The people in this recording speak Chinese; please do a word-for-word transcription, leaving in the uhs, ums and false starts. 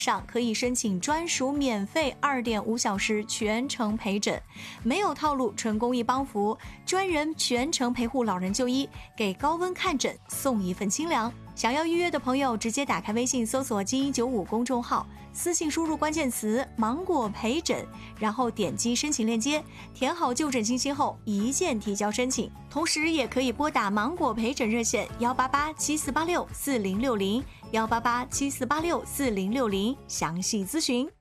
上可以申请专属免费 二点五小时全程陪诊，没有套路，纯公益帮扶，专人全程陪护老人就医，给高温看诊送一份清凉。想要预约的朋友，直接打开微信搜索金一九五公众号，私信输入关键词芒果陪诊，然后点击申请链接，填好就诊信息后一键提交申请。同时也可以拨打芒果陪诊热线幺八八七四八六四零六零 幺八八七四八六四零六零详细咨询。